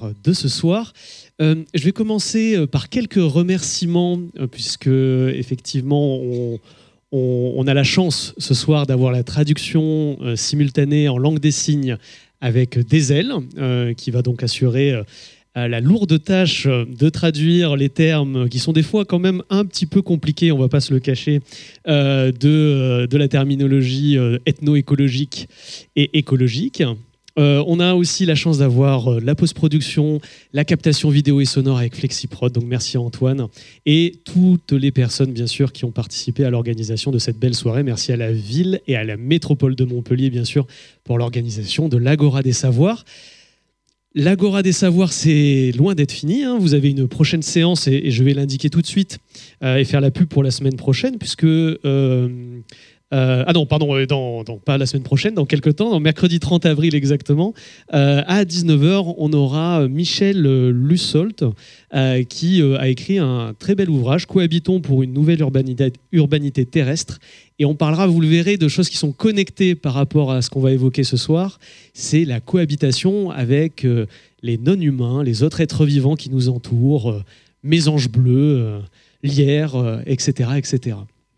savoir de ce soir. Je vais commencer par quelques remerciements, puisque effectivement, on a la chance ce soir d'avoir la traduction simultanée en langue des signes avec Dezel, qui va donc assurer la lourde tâche de traduire les termes qui sont des fois quand même un petit peu compliqués, on ne va pas se le cacher, de la terminologie ethno-écologique et écologique. On a aussi la chance d'avoir la post-production, la captation vidéo et sonore avec FlexiProd, donc merci à Antoine, et toutes les personnes bien sûr qui ont participé à l'organisation de cette belle soirée. Merci à la ville et à la métropole de Montpellier bien sûr pour l'organisation de l'Agora des Savoirs. L'Agora des Savoirs, c'est loin d'être fini, hein. Vous avez une prochaine séance et je vais l'indiquer tout de suite et faire la pub pour la semaine prochaine puisque... pas la semaine prochaine, dans quelques temps, mercredi 30 avril exactement, à 19h, on aura Michel Lussolt qui a écrit un très bel ouvrage, Cohabitons pour une nouvelle urbanité terrestre. Et on parlera, vous le verrez, de choses qui sont connectées par rapport à ce qu'on va évoquer ce soir. C'est la cohabitation avec les non-humains, les autres êtres vivants qui nous entourent, mésanges bleus, lierres, etc., etc.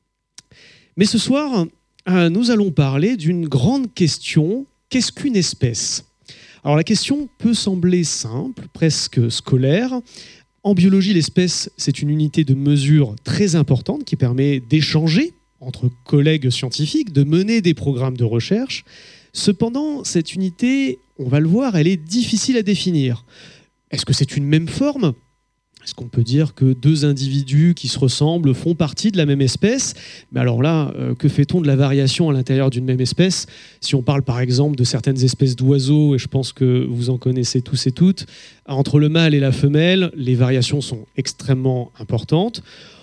Mais ce soir, nous allons parler d'une grande question. Qu'est-ce qu'une espèce ? Alors la question peut sembler simple, presque scolaire. En biologie, l'espèce, c'est une unité de mesure très importante qui permet d'échanger entre collègues scientifiques, de mener des programmes de recherche. Cependant, cette unité, on va le voir, elle est difficile à définir. Est-ce que c'est une même forme ? Est-ce qu'on peut dire que deux individus qui se ressemblent font partie de la même espèce ? Mais alors là, que fait-on de la variation à l'intérieur d'une même espèce ? Si on parle par exemple de certaines espèces d'oiseaux, et je pense que vous en connaissez tous et toutes, entre le mâle et la femelle, les variations sont extrêmement importantes.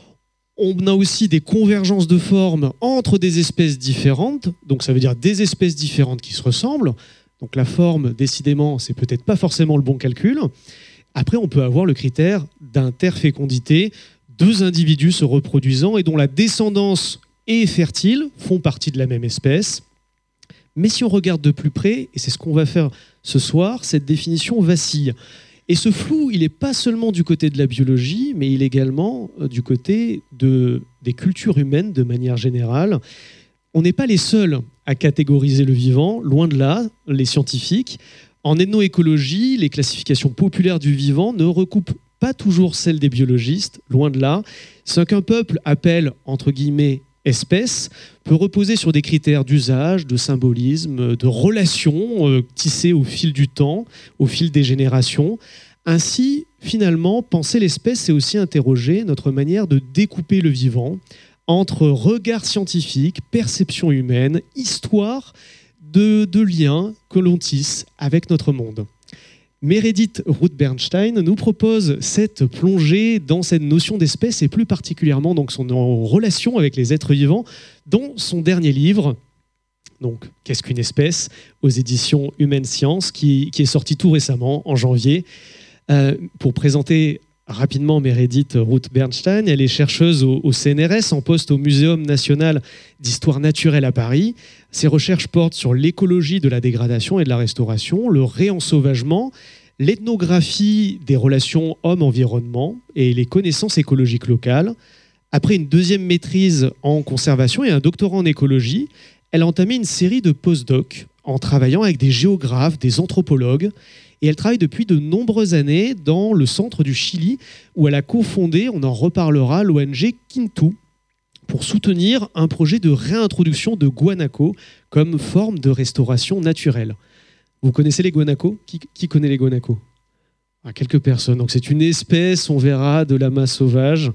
On a aussi des convergences de formes entre des espèces différentes, donc ça veut dire des espèces différentes qui se ressemblent. Donc la forme, décidément, c'est peut-être pas forcément le bon calcul. Après, on peut avoir le critère d'interfécondité, deux individus se reproduisant et dont la descendance et fertile font partie de la même espèce. Mais si on regarde de plus près, et c'est ce qu'on va faire ce soir, cette définition vacille. Et ce flou, il n'est pas seulement du côté de la biologie, mais il est également du côté des cultures humaines de manière générale. On n'est pas les seuls à catégoriser le vivant, loin de là, les scientifiques. En ethnoécologie, les classifications populaires du vivant ne recoupent pas toujours celles des biologistes, loin de là. Ce qu'un peuple appelle, entre guillemets, espèce, peut reposer sur des critères d'usage, de symbolisme, de relations tissées au fil du temps, au fil des générations. Ainsi, finalement, penser l'espèce, c'est aussi interroger notre manière de découper le vivant entre regard scientifique, perception humaine, histoire de liens que l'on tisse avec notre monde. Meredith Ruth Bernstein nous propose cette plongée dans cette notion d'espèce et plus particulièrement donc son relation avec les êtres vivants dans son dernier livre, donc Qu'est-ce qu'une espèce, aux éditions Humaine Science, qui est sorti tout récemment en janvier. Pour présenter rapidement Meredith Ruth Bernstein, elle est chercheuse au CNRS en poste au Muséum national d'histoire naturelle à Paris. Ses recherches portent sur l'écologie de la dégradation et de la restauration, le réensauvagement, l'ethnographie des relations homme-environnement et les connaissances écologiques locales. Après une deuxième maîtrise en conservation et un doctorat en écologie, elle a entamé une série de post-doc en travaillant avec des géographes, des anthropologues. Et elle travaille depuis de nombreuses années dans le centre du Chili, où elle a cofondé, on en reparlera, l'ONG Kintu, pour soutenir un projet de réintroduction de guanaco comme forme de restauration naturelle. Vous connaissez les guanacos ? Qui connaît les guanacos ? Quelques personnes. Donc c'est une espèce, on verra, de lama sauvage,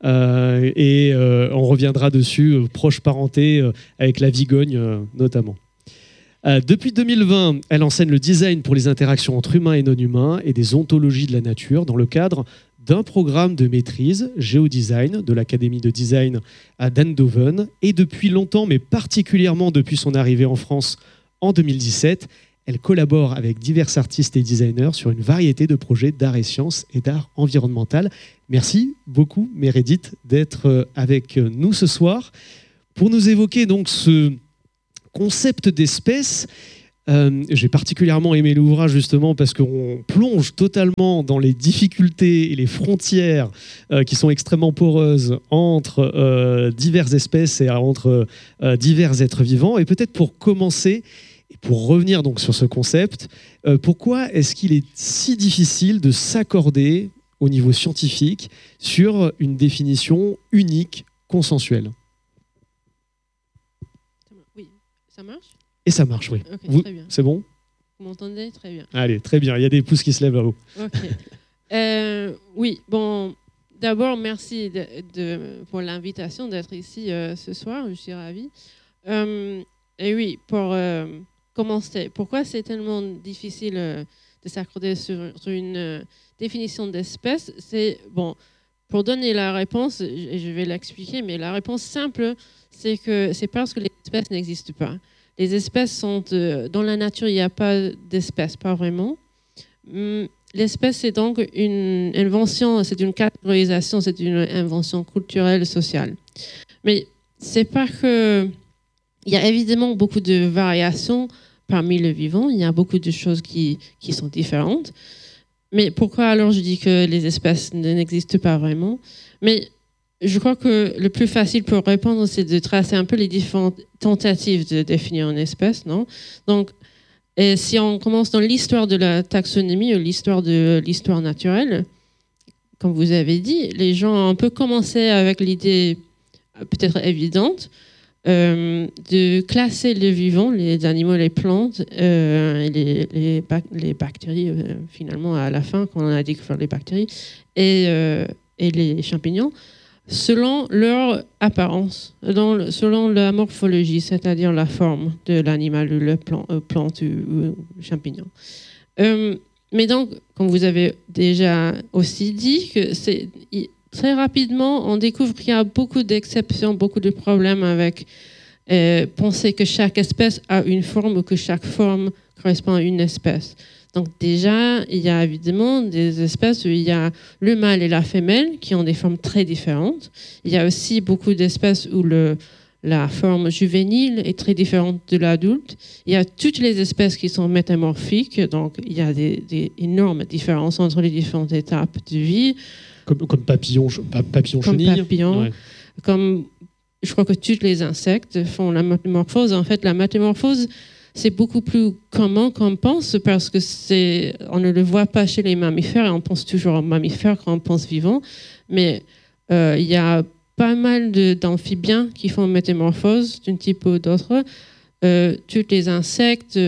et on reviendra dessus, proche parenté avec la vigogne notamment. Depuis 2020, elle enseigne le design pour les interactions entre humains et non-humains et des ontologies de la nature dans le cadre d'un programme de maîtrise géodesign de l'Académie de design à d'Eindhoven. Et depuis longtemps, mais particulièrement depuis son arrivée en France en 2017, elle collabore avec divers artistes et designers sur une variété de projets d'art et sciences et d'art environnemental. Merci beaucoup, Meredith, d'être avec nous ce soir pour nous évoquer donc ce concept d'espèce. J'ai particulièrement aimé l'ouvrage justement parce qu'on plonge totalement dans les difficultés et les frontières qui sont extrêmement poreuses entre diverses espèces et entre divers êtres vivants. Et peut-être pour commencer, et pour revenir donc sur ce concept, pourquoi est-ce qu'il est si difficile de s'accorder au niveau scientifique sur une définition unique, consensuelle? Oui, ça marche? Et ça marche, oui. Okay, très bien. C'est bon? Vous m'entendez? Très bien. Allez, très bien. Il y a des pouces qui se lèvent là-haut. Oui, bon, d'abord, merci pour l'invitation d'être ici ce soir. Je suis ravie. Et oui, pour commencer, pourquoi c'est tellement difficile de s'accorder sur une définition d'espèce? C'est, bon, pour donner la réponse, et je vais l'expliquer, mais la réponse simple, c'est que c'est parce que les espèces n'existent pas. Les espèces sont... dans la nature, il n'y a pas d'espèces, pas vraiment. L'espèce, c'est donc une invention, c'est une catégorisation, c'est une invention culturelle, sociale. Mais c'est pas que... Il y a évidemment beaucoup de variations parmi les vivants. Il y a beaucoup de choses qui sont différentes. Mais pourquoi alors je dis que les espèces n'existent pas vraiment? Mais je crois que le plus facile pour répondre, c'est de tracer un peu les différentes tentatives de définir une espèce, non? Donc, si on commence dans l'histoire de la taxonomie ou l'histoire de l'histoire naturelle, comme vous avez dit, les gens ont un peu commencé avec l'idée peut-être évidente de classer les vivants, les animaux, les plantes, et les bactéries, finalement, à la fin, quand on a découvert les bactéries, et les champignons, selon leur apparence, selon la morphologie, c'est-à-dire la forme de l'animal ou la plante ou champignon. Mais donc, comme vous avez déjà aussi dit, que très rapidement, on découvre qu'il y a beaucoup d'exceptions, beaucoup de problèmes avec penser que chaque espèce a une forme ou que chaque forme correspond à une espèce. Donc déjà, il y a évidemment des espèces où il y a le mâle et la femelle qui ont des formes très différentes. Il y a aussi beaucoup d'espèces où la forme juvénile est très différente de l'adulte. Il y a toutes les espèces qui sont métamorphiques, donc il y a des énormes différences entre les différentes étapes de vie. Comme papillon chenille. Comme papillon. Ouais. Comme je crois que tous les insectes font la métamorphose. En fait, la métamorphose, c'est beaucoup plus commun qu'on pense parce que on ne le voit pas chez les mammifères et on pense toujours aux mammifères quand on pense vivant. Mais il y a pas mal d'amphibiens qui font métamorphose d'un type ou d'autre. Tous les insectes,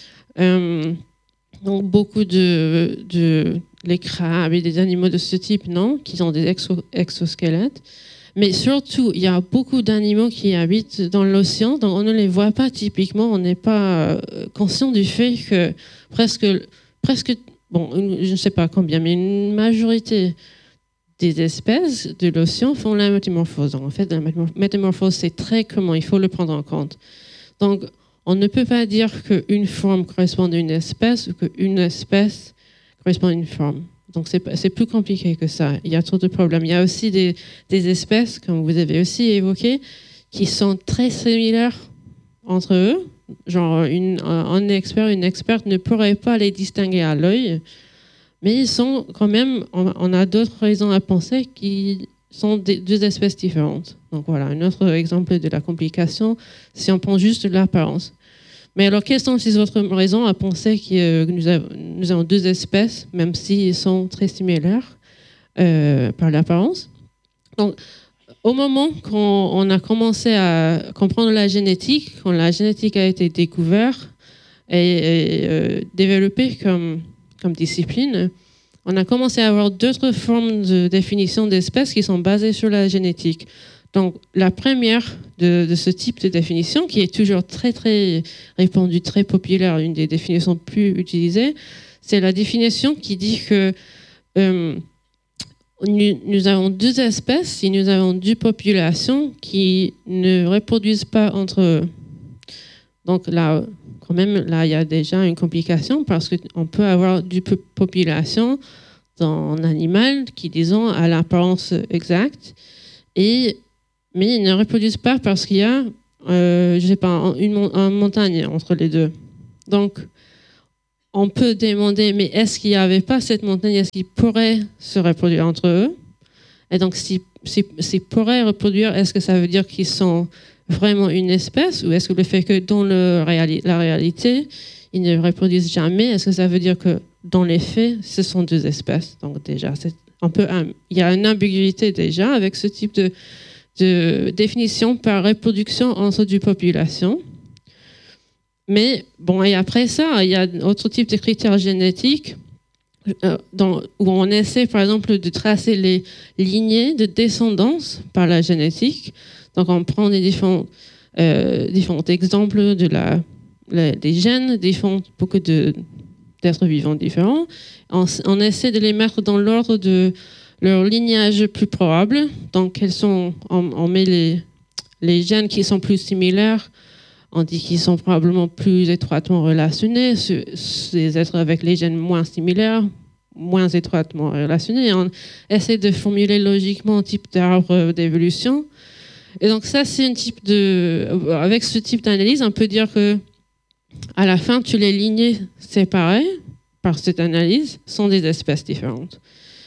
donc beaucoup les crabes et des animaux de ce type, non, qui ont des exosquelettes. Mais surtout, il y a beaucoup d'animaux qui habitent dans l'océan, donc on ne les voit pas typiquement, on n'est pas conscient du fait que presque, bon, je ne sais pas combien, mais une majorité des espèces de l'océan font la métamorphose. Donc, en fait, la métamorphose, c'est très commun, il faut le prendre en compte. Donc, on ne peut pas dire qu'une forme correspond à une espèce ou qu'une espèce correspond à une forme. Donc, c'est plus compliqué que ça. Il y a trop de problèmes. Il y a aussi des espèces, comme vous avez aussi évoqué, qui sont très similaires entre eux. Genre, un expert, une experte ne pourrait pas les distinguer à l'œil, mais ils sont quand même, on a d'autres raisons à penser qu'ils sont deux espèces différentes. Donc voilà, un autre exemple de la complication, si on prend juste l'apparence. Mais alors, quelles sont ces autres raisons à penser que nous avons deux espèces, même s'ils sont très similaires par l'apparence? Donc, au moment qu'on a commencé à comprendre la génétique, quand la génétique a été découverte et développée comme discipline, on a commencé à avoir d'autres formes de définition d'espèces qui sont basées sur la génétique. Donc, la première de ce type de définition, qui est toujours très, très répandue, très populaire, une des définitions plus utilisées, c'est la définition qui dit que nous avons deux espèces et nous avons deux populations qui ne reproduisent pas entre eux. Donc là, quand même, là, il y a déjà une complication parce qu'on peut avoir deux populations dans un animal qui, disons, a l'apparence exacte, mais ils ne reproduisent pas parce qu'il y a, je sais pas, une montagne entre les deux. Donc, on peut demander, mais est-ce qu'il n'y avait pas cette montagne, est-ce qu'ils pourraient se reproduire entre eux? Et donc, s'ils pourraient reproduire, est-ce que ça veut dire qu'ils sont vraiment une espèce, ou est-ce que le fait que dans la réalité, ils ne reproduisent jamais, est-ce que ça veut dire que dans les faits, ce sont deux espèces? Donc déjà, il y a une ambiguïté déjà avec ce type de définition par reproduction entre deux populations. Mais bon, et après ça, il y a d'autres types de critères génétiques où on essaie, par exemple, de tracer les lignées de descendance par la génétique. Donc, on prend des différents exemples des gènes, beaucoup d'êtres vivants différents. On essaie de les mettre dans l'ordre de leur lignage plus probable. Donc, on met les gènes qui sont plus similaires. On dit qu'ils sont probablement plus étroitement relationnés. Ces êtres avec les gènes moins similaires, moins étroitement relationnés. Et on essaie de formuler logiquement un type d'arbre d'évolution. Et donc ça, c'est avec ce type d'analyse, on peut dire que à la fin, toutes les lignées séparées par cette analyse sont des espèces différentes.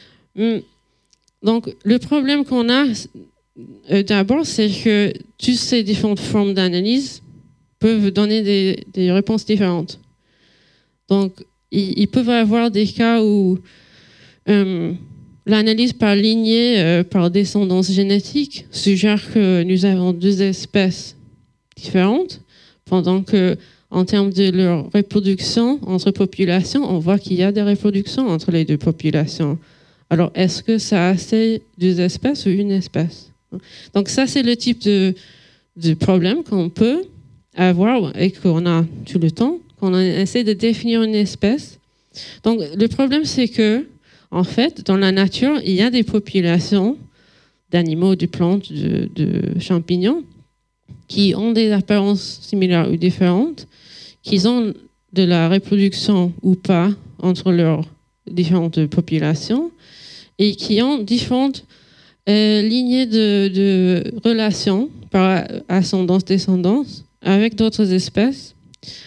Donc le problème qu'on a d'abord, c'est que toutes ces différentes formes d'analyse peuvent donner des réponses différentes. Donc, il peut y avoir des cas où l'analyse par lignée, par descendance génétique, suggère que nous avons deux espèces différentes, pendant que, en termes de leur reproduction entre populations, on voit qu'il y a des reproductions entre les deux populations. Alors, est-ce que ça a deux espèces ou une espèce? Donc, ça, c'est le type de problème qu'on peut avoir et qu'on a tout le temps, qu'on essaie de définir une espèce. Donc, le problème, c'est que, en fait, dans la nature, il y a des populations d'animaux, de plantes, de champignons qui ont des apparences similaires ou différentes, qui ont de la reproduction ou pas entre leurs différentes populations et qui ont différentes lignées de relations par ascendance-descendance avec d'autres espèces.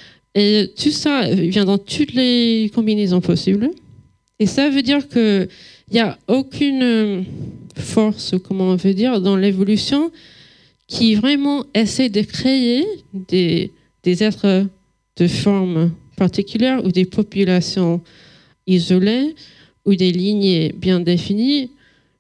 Et tout ça vient dans toutes les combinaisons possibles. Et ça veut dire qu'il n'y a aucune force, ou comment on veut dire, dans l'évolution qui vraiment essaie de créer des êtres de forme particulière ou des populations isolées ou des lignées bien définies.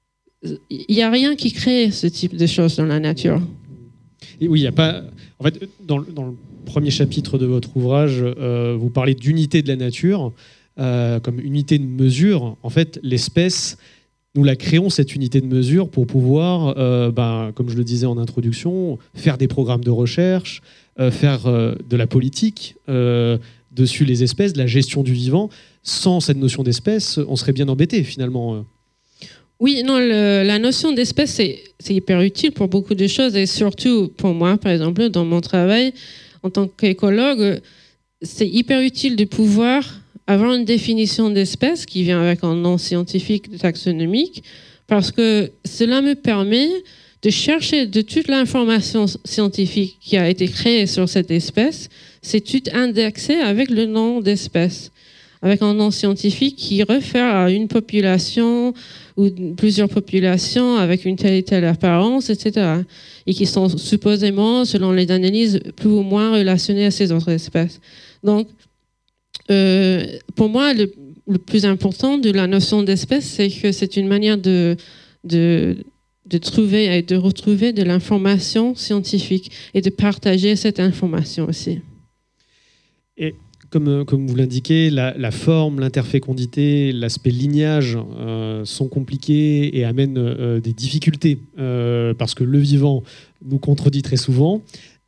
Il n'y a rien qui crée ce type de choses dans la nature. Et oui, il n'y a pas... En fait, dans le premier chapitre de votre ouvrage, vous parlez d'unité de la nature comme unité de mesure. En fait, l'espèce, nous la créons, cette unité de mesure, pour pouvoir, comme je le disais en introduction, faire des programmes de recherche, faire de la politique dessus les espèces, de la gestion du vivant. Sans cette notion d'espèce, on serait bien embêté, finalement. Oui, non, la notion d'espèce, c'est hyper utile pour beaucoup de choses, et surtout pour moi, par exemple, dans mon travail, en tant qu'écologue, c'est hyper utile de pouvoir avoir une définition d'espèce qui vient avec un nom scientifique taxonomique, parce que cela me permet de chercher de toute l'information scientifique qui a été créée sur cette espèce, c'est tout indexé avec le nom d'espèce, avec un nom scientifique qui réfère à une population ou plusieurs populations avec une telle et telle apparence, etc. Et qui sont supposément, selon les analyses, plus ou moins relationnées à ces autres espèces. Donc, pour moi, le plus important de la notion d'espèce, c'est que c'est une manière de trouver et de retrouver de l'information scientifique et de partager cette information aussi. Et comme vous l'indiquez, la forme, l'interfécondité, l'aspect lignage sont compliqués et amènent des difficultés parce que le vivant nous contredit très souvent.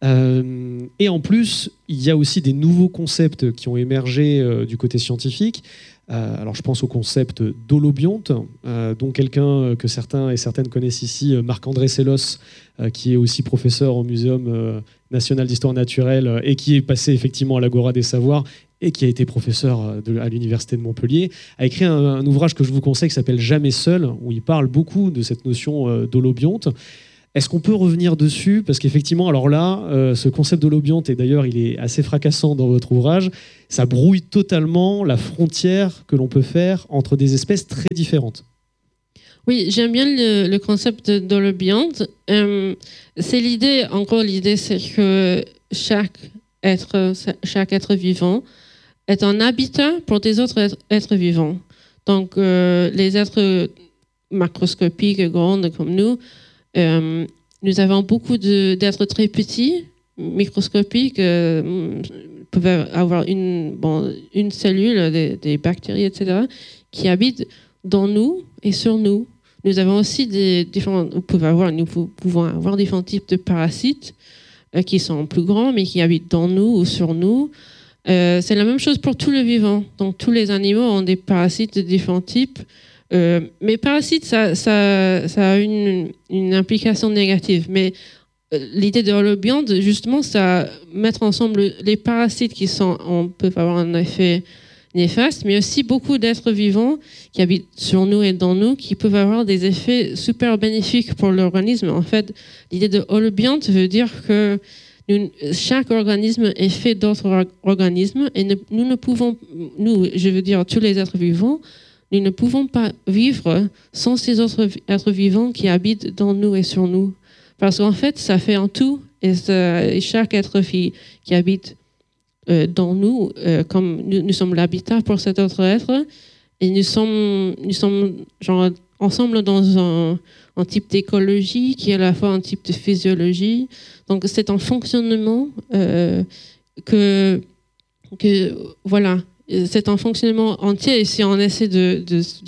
Et en plus, il y a aussi des nouveaux concepts qui ont émergé du côté scientifique. Alors je pense au concept d'holobionte, dont quelqu'un que certains et certaines connaissent ici, Marc-André Sellos, qui est aussi professeur au Muséum national d'histoire naturelle et qui est passé effectivement à l'Agora des Savoirs et qui a été professeur à l'Université de Montpellier, a écrit un ouvrage que je vous conseille qui s'appelle « Jamais seul », où il parle beaucoup de cette notion d'holobionte. Est-ce qu'on peut revenir dessus? Parce qu'effectivement, alors là, ce concept de l'holobiont, et d'ailleurs il est assez fracassant dans votre ouvrage, ça brouille totalement la frontière que l'on peut faire entre des espèces très différentes. Oui, j'aime bien le concept d'holobiont. C'est l'idée, en gros, l'idée c'est que chaque être vivant est un habitat pour des autres êtres vivants. Donc, les êtres macroscopiques, grands comme nous avons beaucoup d'êtres très petits, microscopiques, peuvent avoir une cellule, des bactéries, etc., qui habitent dans nous et sur nous. Nous avons aussi nous pouvons avoir différents types de parasites qui sont plus grands, mais qui habitent dans nous ou sur nous. C'est la même chose pour tous les vivants. Donc, tous les animaux ont des parasites de différents types. Mais parasites, ça a une implication négative. Mais l'idée de holobiont, justement, c'est mettre ensemble les parasites peuvent avoir un effet néfaste, mais aussi beaucoup d'êtres vivants qui habitent sur nous et dans nous, qui peuvent avoir des effets super bénéfiques pour l'organisme. En fait, l'idée de holobiont veut dire que chaque organisme est fait d'autres organismes et nous ne pouvons, je veux dire tous les êtres vivants, nous ne pouvons pas vivre sans ces autres êtres vivants qui habitent dans nous et sur nous. Parce qu'en fait, ça fait un tout, et chaque être qui habite dans nous, comme nous sommes l'habitat pour cet autre être, et nous sommes genre ensemble dans un type d'écologie qui est à la fois un type de physiologie. Donc c'est un fonctionnement voilà, c'est un fonctionnement entier. Et si on essaie de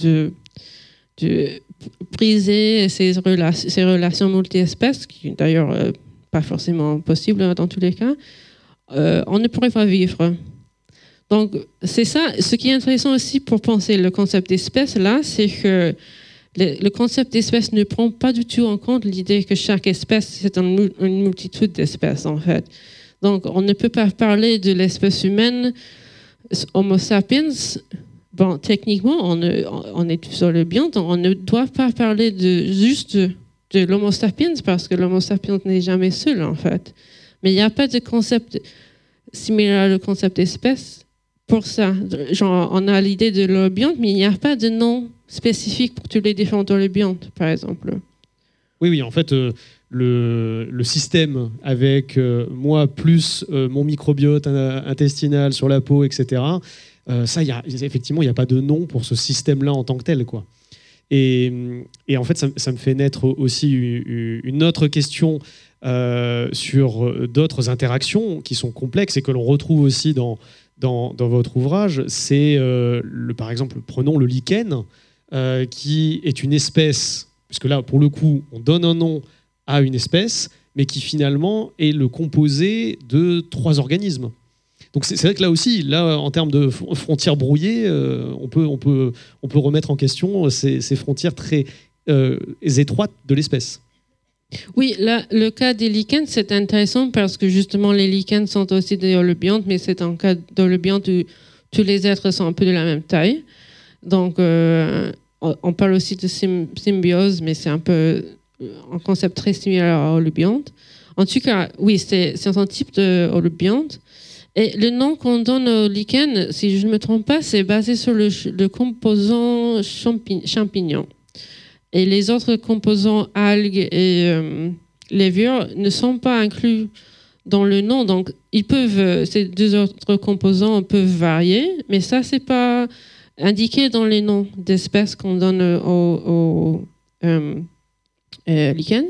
briser ces relations multi-espèces, qui est d'ailleurs pas forcément possible dans tous les cas, on ne pourrait pas vivre. Donc, c'est ça. Ce qui est intéressant aussi pour penser le concept d'espèce, là, c'est que le concept d'espèce ne prend pas du tout en compte l'idée que chaque espèce, c'est une multitude d'espèces, en fait. Donc, on ne peut pas parler de l'espèce humaine, Homo sapiens. Bon, techniquement, on est sur le bien, donc on ne doit pas parler juste de l'Homo sapiens, parce que l'Homo sapiens n'est jamais seul, en fait. Mais il n'y a pas de concept similaire au concept d'espèce pour ça. Genre, on a l'idée de l'holobiont, mais il n'y a pas de nom spécifique pour tous les différents holobiontes, par exemple. Oui, en fait, le système avec moi plus mon microbiote intestinal sur la peau, etc., ça, effectivement, il n'y a pas de nom pour ce système-là en tant que tel, quoi. Et en fait, ça me fait naître aussi une autre question sur d'autres interactions qui sont complexes et que l'on retrouve aussi dans votre ouvrage. C'est, par exemple, prenons le lichen, qui est une espèce, puisque là, pour le coup, on donne un nom à une espèce, mais qui finalement est le composé de 3 organismes. Donc c'est vrai que là aussi, en termes de frontières brouillées, on peut remettre en question ces frontières très étroites de l'espèce. Oui, là, le cas des lichens, c'est intéressant parce que justement, les lichens sont aussi des holobiontes, mais c'est un cas d'holobionte où tous les êtres sont un peu de la même taille. Donc, on parle aussi de symbiose, mais c'est un peu un concept très similaire à holobionte. En tout cas, oui, c'est un type de holobionte. Et le nom qu'on donne au lichen, si je ne me trompe pas, c'est basé sur le composant champignon. Et les autres composants, algues et levure, ne sont pas inclus dans le nom. Donc, ces 2 autres composants peuvent varier, mais ça, c'est pas indiqué dans les noms d'espèces qu'on donne au lichen.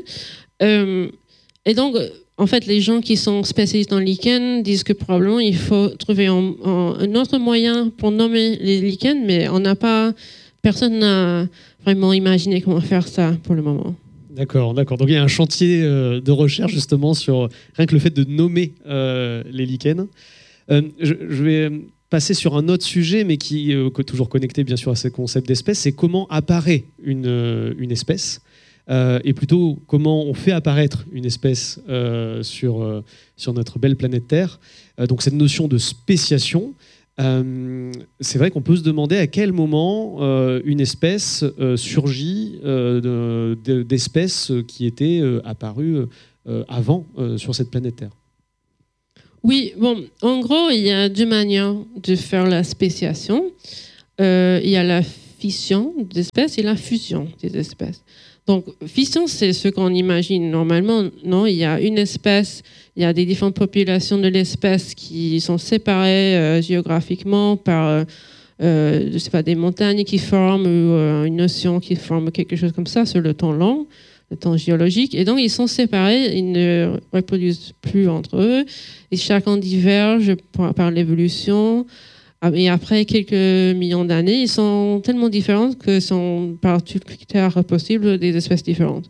Et donc, en fait, les gens qui sont spécialistes en lichen disent que probablement il faut trouver un autre moyen pour nommer les lichens, mais personne n'a vraiment imaginé comment faire ça pour le moment. D'accord. Donc il y a un chantier de recherche justement sur rien que le fait de nommer les lichens. Je vais passer sur un autre sujet, mais qui est toujours connecté bien sûr à ce concept d'espèce, c'est comment apparaît une espèce. Et plutôt comment on fait apparaître une espèce sur notre belle planète Terre. Donc cette notion de spéciation, C'est vrai qu'on peut se demander à quel moment une espèce surgit d'espèces qui étaient apparues avant sur cette planète Terre. Oui, bon, en gros, il y a deux manières de faire la spéciation. Il y a la fission d'espèces et la fusion des espèces. Donc, fission, c'est ce qu'on imagine normalement. Non, il y a une espèce, il y a des différentes populations de l'espèce qui sont séparées géographiquement par, je sais pas, des montagnes qui forment ou une océan qui forme quelque chose comme ça sur le temps long, le temps géologique. Et donc, ils sont séparés, ils ne reproduisent plus entre eux. Et chacun diverge par l'évolution. Et après quelques millions d'années, ils sont tellement différents que sont par tous les critères possibles des espèces différentes.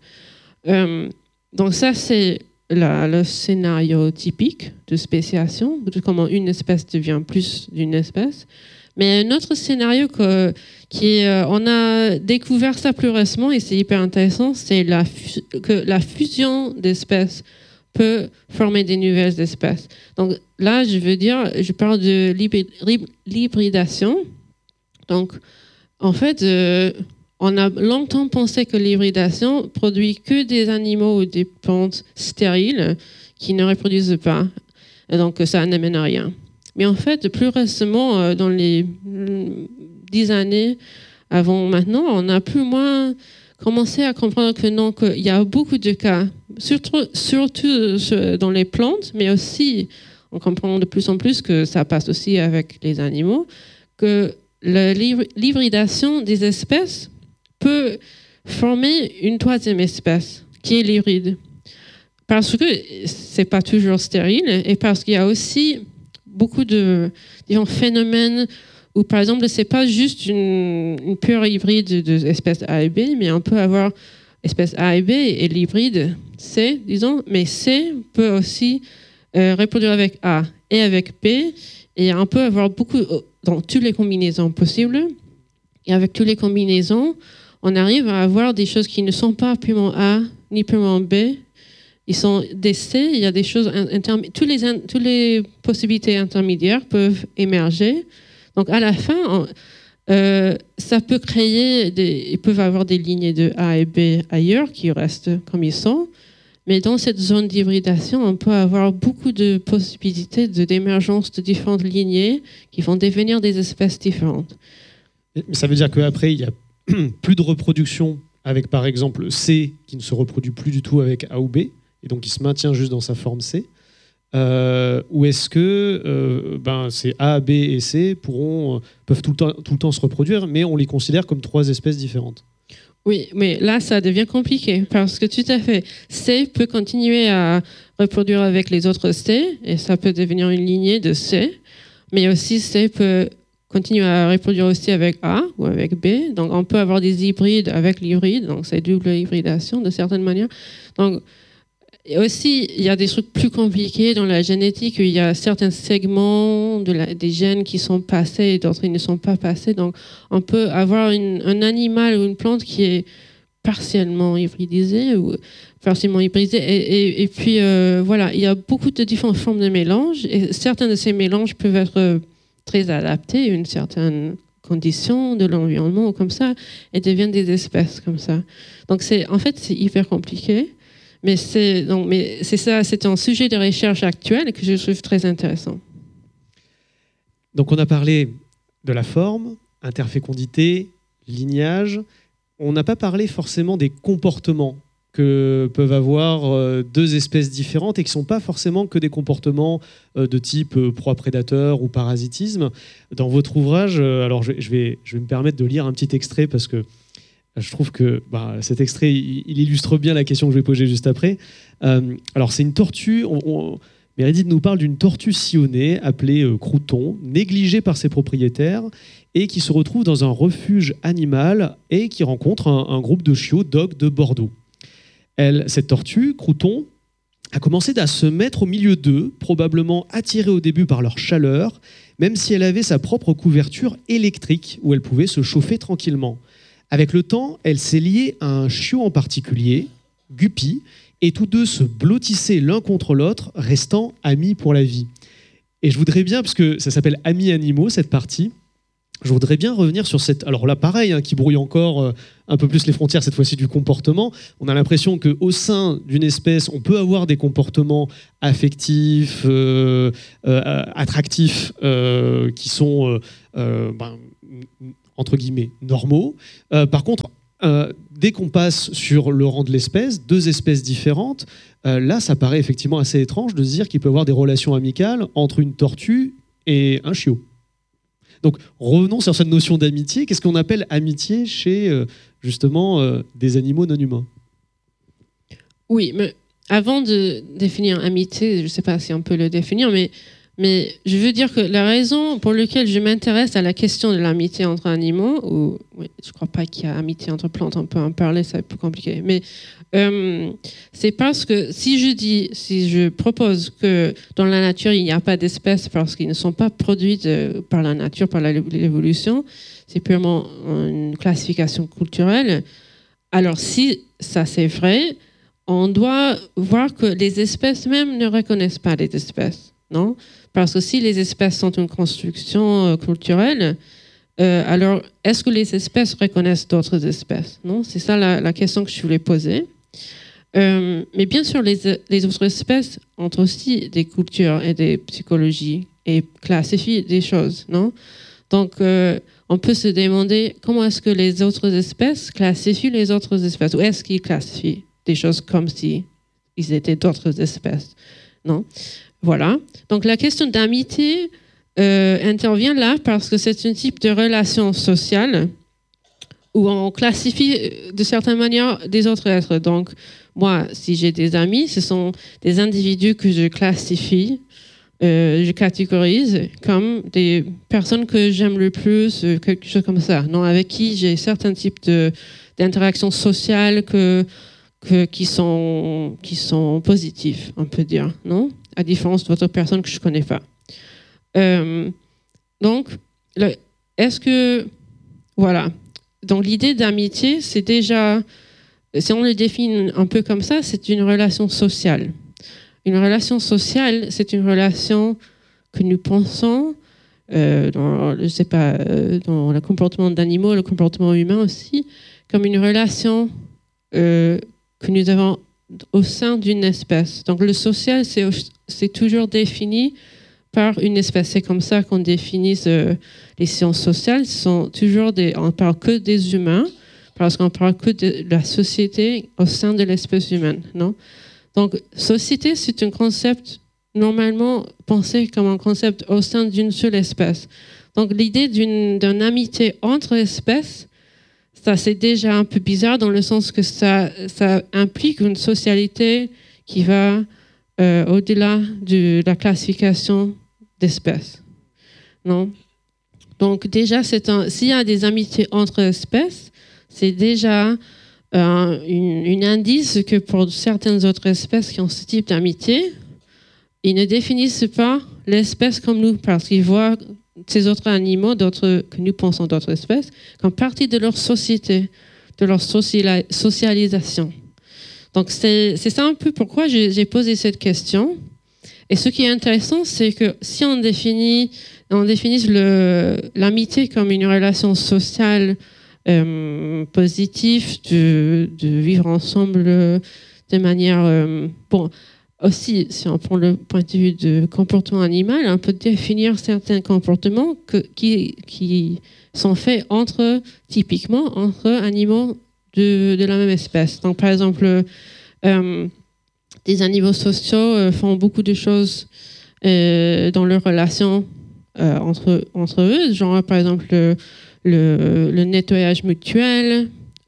Donc ça, c'est le scénario typique de spéciation, de comment une espèce devient plus d'une espèce. Mais un autre scénario on a découvert ça plus récemment et c'est hyper intéressant, c'est que la fusion d'espèces peut former des nouvelles espèces. Donc là, je parle de l'hybridation. Donc, en fait, on a longtemps pensé que l'hybridation produit que des animaux ou des plantes stériles qui ne reproduisent pas. Et donc, ça n'amène à rien. Mais en fait, plus récemment, dans les 10 années avant maintenant, on a plus ou moins commencé à comprendre que non, qu'il y a beaucoup de cas, surtout dans les plantes, mais aussi, on comprend de plus en plus que ça passe aussi avec les animaux, que l'hybridation des espèces peut former une troisième espèce, qui est l'hybride. Parce que c'est pas toujours stérile et parce qu'il y a aussi beaucoup de phénomènes où, par exemple, c'est pas juste une pure hybride d'espèces A et B, mais on peut avoir espèces A et B et l'hybride C, disons, mais C peut aussi reproduire avec A et avec B, et on peut avoir beaucoup dans toutes les combinaisons possibles. Et avec toutes les combinaisons, on arrive à avoir des choses qui ne sont pas purement A ni purement B. Ils sont des C, il y a des choses toutes les possibilités intermédiaires peuvent émerger. Donc à la fin, ça peut ils peuvent avoir des lignées de A et B ailleurs qui restent comme ils sont. Mais dans cette zone d'hybridation, on peut avoir beaucoup de possibilités d'émergence de différentes lignées qui vont devenir des espèces différentes. Mais ça veut dire qu'après, il n'y a plus de reproduction avec, par exemple, C qui ne se reproduit plus du tout avec A ou B, et donc il se maintient juste dans sa forme C. Ou est-ce que ces A, B et C peuvent tout le temps se reproduire, mais on les considère comme trois espèces différentes? Oui, mais là, ça devient compliqué parce que tout à fait, C peut continuer à reproduire avec les autres C et ça peut devenir une lignée de C, mais aussi C peut continuer à reproduire aussi avec A ou avec B. Donc, on peut avoir des hybrides avec l'hybride, donc c'est double hybridation de certaines manières. Donc, et aussi, il y a des trucs plus compliqués dans la génétique. Il y a certains segments des gènes qui sont passés et d'autres qui ne sont pas passés. Donc, on peut avoir un animal ou une plante qui est partiellement hybridisée ou partiellement hybridée. Et puis, voilà, il y a beaucoup de différentes formes de mélange. Et certains de ces mélanges peuvent être très adaptés à une certaine condition de l'environnement ou comme ça et deviennent des espèces comme ça. Donc, en fait, c'est hyper compliqué. Mais c'est ça, c'est un sujet de recherche actuel que je trouve très intéressant. Donc on a parlé de la forme, interfécondité, lignage. On n'a pas parlé forcément des comportements que peuvent avoir deux espèces différentes et qui ne sont pas forcément que des comportements de type proie-prédateur ou parasitisme. Dans votre ouvrage, alors je vais me permettre de lire un petit extrait parce que je trouve que cet extrait, il illustre bien la question que je vais poser juste après. Alors, c'est une tortue. Meredith nous parle d'une tortue sillonnée appelée crouton, négligée par ses propriétaires et qui se retrouve dans un refuge animal et qui rencontre un groupe de chiots, dogs de Bordeaux. Cette tortue, crouton, a commencé à se mettre au milieu d'eux, probablement attirée au début par leur chaleur, même si elle avait sa propre couverture électrique où elle pouvait se chauffer tranquillement. Avec le temps, elle s'est liée à un chiot en particulier, Guppy, et tous deux se blottissaient l'un contre l'autre, restant amis pour la vie. Et je voudrais bien, parce que ça s'appelle Amis animaux, cette partie, je voudrais bien revenir sur cette... Alors là, pareil, qui brouille encore un peu plus les frontières, cette fois-ci, du comportement. On a l'impression qu'au sein d'une espèce, on peut avoir des comportements affectifs, attractifs, qui sont, entre guillemets, normaux. Par contre, dès qu'on passe sur le rang de l'espèce, deux espèces différentes, là, ça paraît effectivement assez étrange de se dire qu'il peut y avoir des relations amicales entre une tortue et un chiot. Donc, revenons sur cette notion d'amitié. Qu'est-ce qu'on appelle amitié chez, justement, des animaux non humains ? Oui, mais avant de définir amitié, je ne sais pas si on peut le définir, mais je veux dire que la raison pour laquelle je m'intéresse à la question de l'amitié entre animaux, ou oui, je ne crois pas qu'il y a amitié entre plantes, on peut en parler, ça va être plus compliqué, mais c'est parce que si je propose que dans la nature, il n'y a pas d'espèces parce qu'ils ne sont pas produites par la nature, par l'évolution, c'est purement une classification culturelle. Alors si ça c'est vrai, on doit voir que les espèces même ne reconnaissent pas les espèces, non ? Parce que si les espèces sont une construction culturelle, alors est-ce que les espèces reconnaissent d'autres espèces ? Non ? C'est ça la question que je voulais poser. Mais bien sûr, les autres espèces ont aussi des cultures et des psychologies et classifient des choses, non ? Donc, on peut se demander comment est-ce que les autres espèces classifient les autres espèces, ou est-ce qu'ils classifient des choses comme si ils étaient d'autres espèces, non ? Voilà. Donc, la question d'amitié intervient là parce que c'est un type de relation sociale où on classifie de certaine manière des autres êtres. Donc, moi, si j'ai des amis, ce sont des individus que je classifie, je catégorise comme des personnes que j'aime le plus, quelque chose comme ça, non, avec qui j'ai certains types d'interactions sociales qui sont positifs, on peut dire, non, à différence d'autres personnes que je ne connais pas. Donc, est-ce que... Voilà. Donc, l'idée d'amitié, c'est déjà... Si on le définit un peu comme ça, c'est une relation sociale. Une relation sociale, c'est une relation que nous pensons, dans le comportement d'animaux, le comportement humain aussi, comme une relation que nous avons au sein d'une espèce. Donc le social, c'est toujours défini par une espèce. C'est comme ça qu'on définit les sciences sociales. On ne parle que des humains, parce qu'on parle que de la société au sein de l'espèce humaine, non ? Donc, société, c'est un concept normalement pensé comme un concept au sein d'une seule espèce. Donc, l'idée d'une amitié entre espèces, ça c'est déjà un peu bizarre dans le sens que ça implique une socialité qui va au-delà de la classification d'espèces, non ? Donc, déjà, s'il y a des amitiés entre espèces, c'est déjà un indice que pour certaines autres espèces qui ont ce type d'amitié, ils ne définissent pas l'espèce comme nous, parce qu'ils voient ces autres animaux, que nous pensons d'autres espèces, comme partie de leur société, de leur socialisation. Donc c'est ça un peu pourquoi j'ai posé cette question. Et ce qui est intéressant, c'est que si on définit l'amitié comme une relation sociale positif de vivre ensemble de manière... aussi, si on prend le point de vue du comportement animal, on peut définir certains comportements qui sont faits typiquement entre animaux de la même espèce. Donc, par exemple, des animaux sociaux font beaucoup de choses dans leurs relations entre eux, genre par exemple le nettoyage mutuel,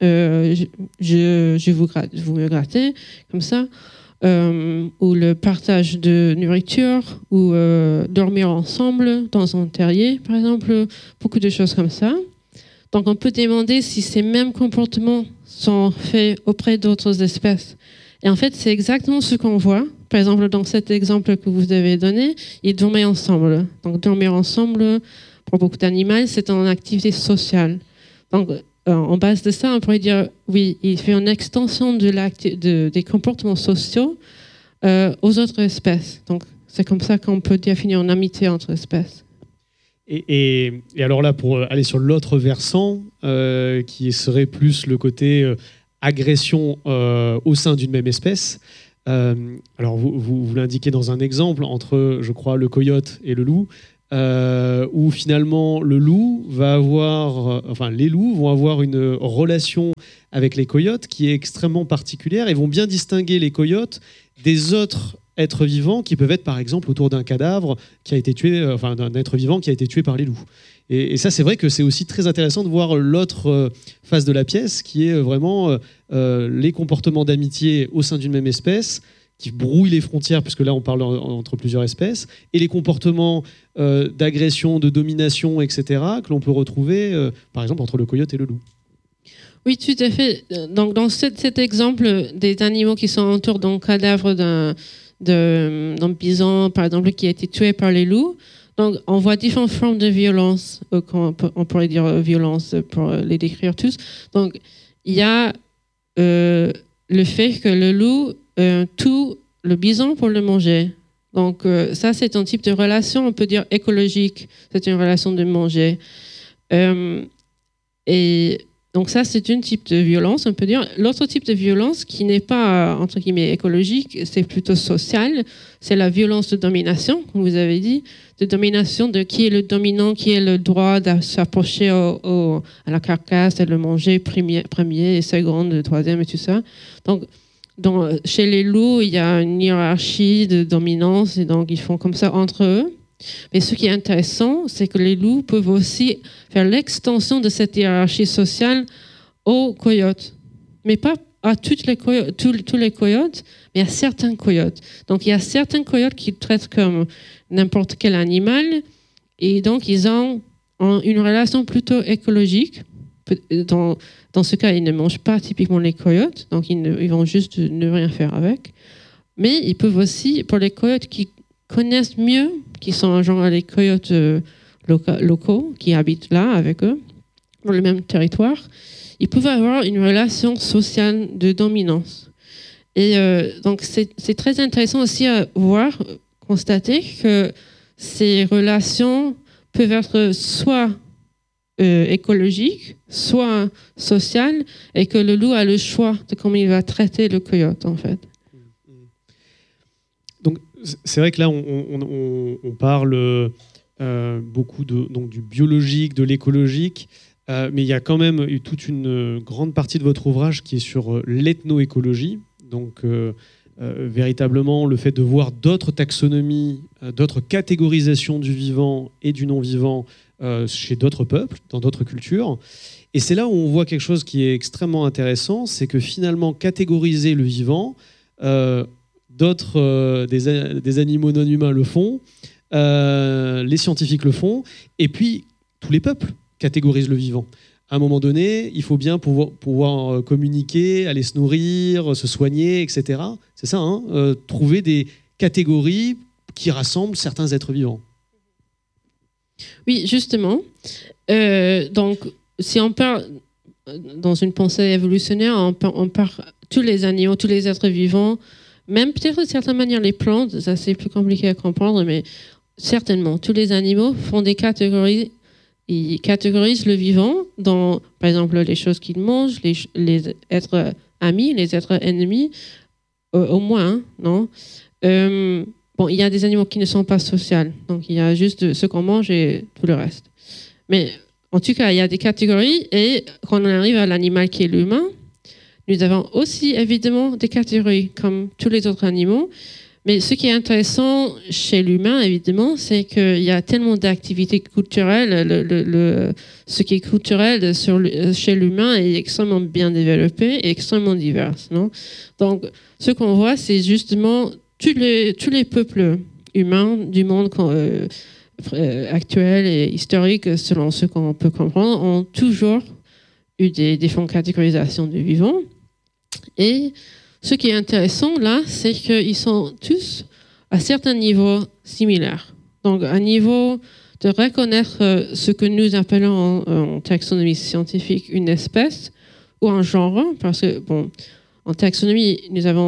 vous me grattez, comme ça, ou le partage de nourriture, ou dormir ensemble dans un terrier, par exemple, beaucoup de choses comme ça. Donc on peut demander si ces mêmes comportements sont faits auprès d'autres espèces. Et en fait, c'est exactement ce qu'on voit. Par exemple, dans cet exemple que vous avez donné, ils dormaient ensemble. Donc dormir ensemble, pour beaucoup d'animaux, c'est une activité sociale. Donc, en base de ça, on pourrait dire, oui, il fait une extension des comportements sociaux aux autres espèces. Donc, C'est comme ça qu'on peut définir une amitié entre espèces. Et alors là, pour aller sur l'autre versant, qui serait plus le côté agression au sein d'une même espèce, alors vous l'indiquez dans un exemple entre, je crois, le coyote et le loup, où finalement le loup va avoir, les loups vont avoir une relation avec les coyotes qui est extrêmement particulière et vont bien distinguer les coyotes des autres êtres vivants qui peuvent être par exemple autour d'un cadavre qui a été tué, d'un être vivant qui a été tué par les loups. Et ça, c'est vrai que c'est aussi très intéressant de voir l'autre face de la pièce qui est vraiment les comportements d'amitié au sein d'une même espèce qui brouillent les frontières, puisque là on parle entre plusieurs espèces, et les comportements d'agression, de domination, etc., que l'on peut retrouver par exemple entre le coyote et le loup. Oui, tout à fait. Donc, dans cet exemple des animaux qui sont autour d'un cadavre d'un bison, par exemple, qui a été tué par les loups, donc on voit différentes formes de violence, on pourrait dire violence pour les décrire tous. Donc, il y a le fait que le loup tue le bison pour le manger. Donc, ça, c'est un type de relation, on peut dire écologique. C'est une relation de manger. Et donc ça, c'est un type de violence, on peut dire. L'autre type de violence qui n'est pas, entre guillemets, écologique, c'est plutôt social. C'est la violence de domination, comme vous avez dit, de domination de qui est le dominant, qui a le droit de s'approcher à la carcasse et le manger premier et second, troisième et tout ça. Donc, chez les loups, il y a une hiérarchie de dominance et donc ils font comme ça entre eux. Mais ce qui est intéressant, c'est que les loups peuvent aussi faire l'extension de cette hiérarchie sociale aux coyotes. Mais pas à tous les coyotes, mais à certains coyotes. Donc il y a certains coyotes qui traitent comme n'importe quel animal et donc ils ont une relation plutôt écologique. Dans ce cas, ils ne mangent pas typiquement les coyotes, donc ils vont juste ne rien faire avec. Mais ils peuvent aussi, pour les coyotes qui connaissent mieux, qui sont genre les coyotes locaux, qui habitent là avec eux, dans le même territoire, ils peuvent avoir une relation sociale de dominance. Et donc c'est très intéressant aussi à voir, constater que ces relations peuvent être soit écologiques, soit sociales, et que le loup a le choix de comment il va traiter le coyote, en fait. Donc, c'est vrai que là, on parle beaucoup du biologique, de l'écologique, mais il y a quand même toute une grande partie de votre ouvrage qui est sur l'ethnoécologie. Donc, véritablement, le fait de voir d'autres taxonomies, d'autres catégorisations du vivant et du non-vivant chez d'autres peuples, dans d'autres cultures. Et c'est là où on voit quelque chose qui est extrêmement intéressant, c'est que finalement, catégoriser le vivant, d'autres, des animaux non humains le font, les scientifiques le font, et puis tous les peuples catégorisent le vivant. À un moment donné, il faut bien pouvoir communiquer, aller se nourrir, se soigner, etc. C'est ça, hein, trouver des catégories qui rassemblent certains êtres vivants. Oui, justement. Donc, si on parle dans une pensée évolutionnaire, on parle tous les animaux, tous les êtres vivants, même peut-être de certaine manière les plantes, ça c'est plus compliqué à comprendre, mais certainement, tous les animaux font des catégories. Ils catégorisent le vivant dans, par exemple, les choses qu'ils mangent, les êtres amis, les êtres ennemis, au moins, non? Bon, il y a des animaux qui ne sont pas sociaux, donc il y a juste ce qu'on mange et tout le reste. Mais en tout cas, il y a des catégories, et quand on arrive à l'animal qui est l'humain, nous avons aussi évidemment des catégories comme tous les autres animaux. Mais ce qui est intéressant chez l'humain, évidemment, c'est qu'il y a tellement d'activités culturelles. Ce qui est culturel chez l'humain est extrêmement bien développé et extrêmement divers. Non? Donc, ce qu'on voit, c'est justement tous les peuples humains du monde actuel et historique, selon ce qu'on peut comprendre, ont toujours eu des différentes catégorisations du vivant. Et ce qui est intéressant là, c'est qu'ils sont tous à certains niveaux similaires. Donc, à niveau de reconnaître ce que nous appelons en taxonomie scientifique une espèce ou un genre, parce que, bon, en taxonomie, nous avons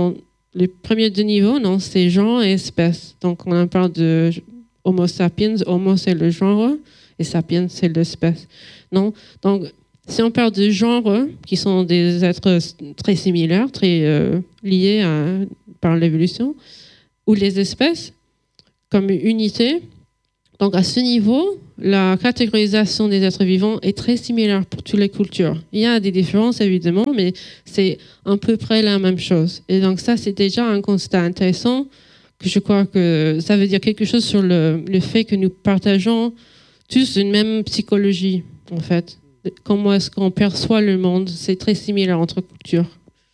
les premiers deux niveaux, non, c'est genre et espèce. Donc, on en parle de Homo sapiens. Homo, c'est le genre, et sapiens, c'est l'espèce. Non? Donc, si on parle de genre, qui sont des êtres très similaires, très liés par l'évolution, ou les espèces, comme unité, donc à ce niveau, la catégorisation des êtres vivants est très similaire pour toutes les cultures. Il y a des différences évidemment, mais c'est à peu près la même chose. Et donc ça, c'est déjà un constat intéressant, que je crois que ça veut dire quelque chose sur le fait que nous partageons tous une même psychologie, en fait. Comment est-ce qu'on perçoit le monde, c'est très similaire entre cultures.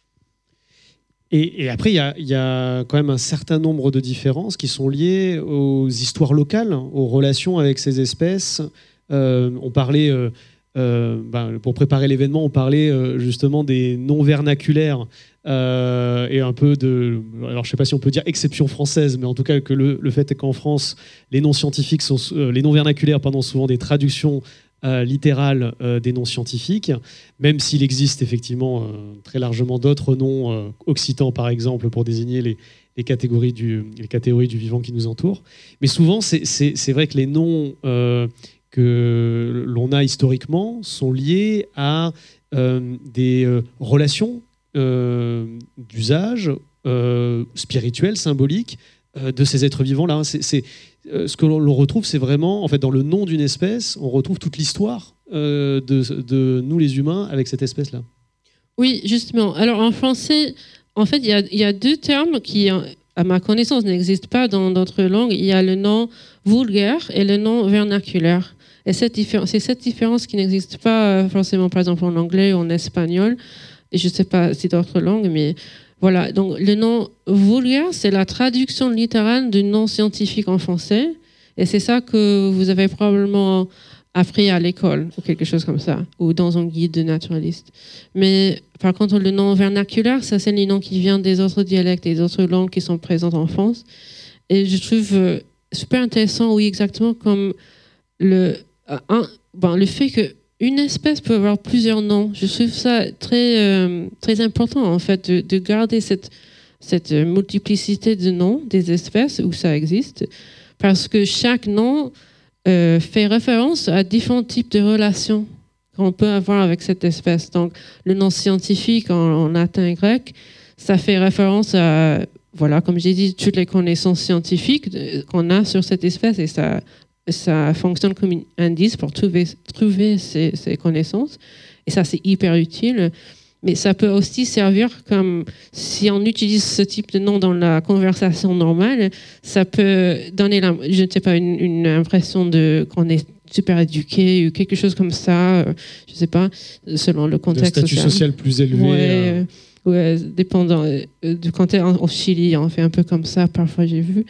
Et après, il y a quand même un certain nombre de différences qui sont liées aux histoires locales, aux relations avec ces espèces. On parlait, pour préparer l'événement, on parlait justement des noms vernaculaires et un peu de... Alors, je ne sais pas si on peut dire exception française, mais en tout cas, que le fait est qu'en France, les noms scientifiques les noms vernaculaires, souvent des traductions littérales des noms scientifiques, même s'il existe effectivement très largement d'autres noms occitans, par exemple, pour désigner les catégories du vivant qui nous entoure. Mais souvent, c'est vrai que les noms que l'on a historiquement sont liés à des relations d'usage spirituel, symbolique, de ces êtres vivants-là. Ce que l'on retrouve, c'est vraiment, en fait, dans le nom d'une espèce, on retrouve toute l'histoire de nous les humains avec cette espèce-là. Oui, justement. Alors en français, en fait, il y a deux termes qui, à ma connaissance, n'existent pas dans d'autres langues. Il y a le nom vulgaire et le nom vernaculaire. Et c'est cette différence qui n'existe pas forcément, par exemple, en anglais ou en espagnol. Et je ne sais pas si d'autres langues, mais voilà. Donc, le nom vulgaire, c'est la traduction littérale du nom scientifique en français. Et c'est ça que vous avez probablement appris à l'école, ou quelque chose comme ça, ou dans un guide de naturaliste. Mais par contre, le nom vernaculaire, ça, c'est le nom qui vient des autres dialectes, des autres langues qui sont présentes en France. Et je trouve super intéressant, oui, exactement comme le fait qu'une espèce peut avoir plusieurs noms. Je trouve ça très, très important, en fait, de garder cette multiplicité de noms des espèces où ça existe, parce que chaque nom fait référence à différents types de relations qu'on peut avoir avec cette espèce. Donc, le nom scientifique en latin et grec, ça fait référence à, voilà, comme j'ai dit, toutes les connaissances scientifiques qu'on a sur cette espèce, et ça fonctionne comme un indice pour trouver ces connaissances. Et ça, c'est hyper utile. Mais ça peut aussi servir comme, si on utilise ce type de nom dans la conversation normale, ça peut donner, je ne sais pas, une impression qu'on est super éduqué ou quelque chose comme ça, je ne sais pas, selon le contexte social. De statut social plus élevé. Ouais, dépendant du contexte. Au Chili, on fait un peu comme ça, parfois j'ai vu.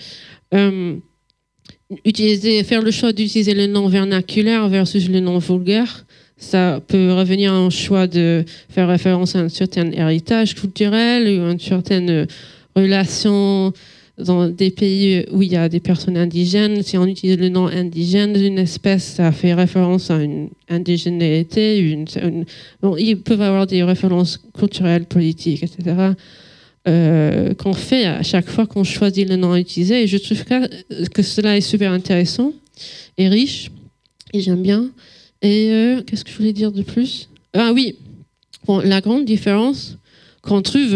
Faire le choix d'utiliser le nom vernaculaire versus le nom vulgaire, ça peut revenir à un choix de faire référence à un certain héritage culturel ou à une certaine relation dans des pays où il y a des personnes indigènes. Si on utilise le nom indigène d'une espèce, ça fait référence à une indigénéité. Bon, ils peuvent avoir des références culturelles, politiques, etc. Qu'on fait à chaque fois qu'on choisit le nom à utiliser. Et je trouve que cela est super intéressant et riche. Et j'aime bien. Et qu'est-ce que je voulais dire de plus ? Ah oui, bon, la grande différence qu'on trouve,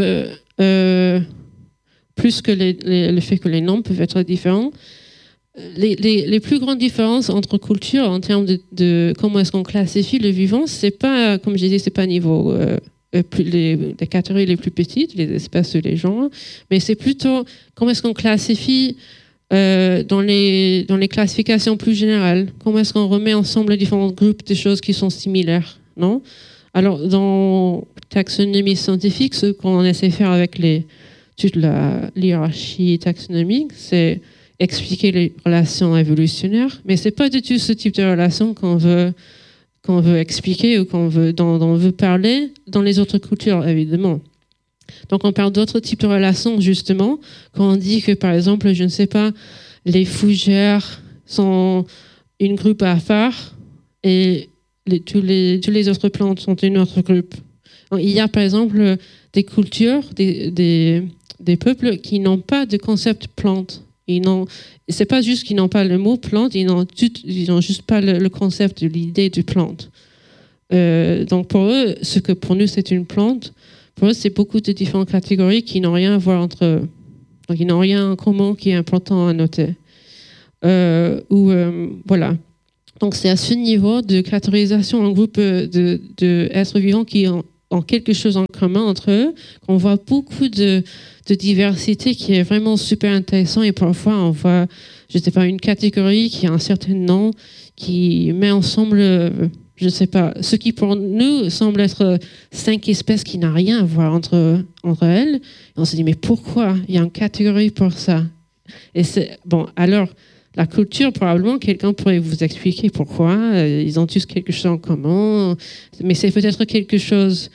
plus que le fait que les noms peuvent être différents, les plus grandes différences entre cultures en termes de comment est-ce qu'on classifie le vivant, c'est pas, comme j'ai dit, c'est pas niveau les catégories les plus petites, les espèces ou les genres, mais c'est plutôt comment est-ce qu'on classifie dans les classifications plus générales. Comment est-ce qu'on remet ensemble différents groupes de choses qui sont similaires, non ? Alors, dans taxonomie scientifique, ce qu'on essaie de faire avec toute la hiérarchie taxonomique, c'est expliquer les relations évolutionnaires, mais c'est pas du tout ce type de relation qu'on veut expliquer ou dont on veut parler dans les autres cultures, évidemment. Donc, on parle d'autres types de relations, justement, quand on dit que, par exemple, je ne sais pas, les fougères sont une groupe à part et tous les autres plantes sont une autre groupe. Donc, il y a, par exemple, des cultures, des des peuples qui n'ont pas de concept plante. C'est pas juste qu'ils n'ont pas le mot plante, ils n'ont juste pas le concept de l'idée de plante. Donc pour eux, ce que pour nous c'est une plante, pour eux c'est beaucoup de différentes catégories qui n'ont rien à voir entre eux. Donc ils n'ont rien en commun qui est important à noter. Voilà. Donc c'est à ce niveau de catégorisation en groupe de êtres vivants qui ont quelque chose en commun entre eux, qu'on voit beaucoup de diversité qui est vraiment super intéressant, et parfois on voit, je sais pas, une catégorie qui a un certain nom, qui met ensemble, je sais pas, ce qui pour nous semble être 5 espèces qui n'ont rien à voir entre elles. Et on se dit, mais pourquoi il y a une catégorie pour ça? Et c'est, bon, alors, la culture, probablement, quelqu'un pourrait vous expliquer pourquoi. Ils ont tous quelque chose en commun, mais c'est peut-être quelque chose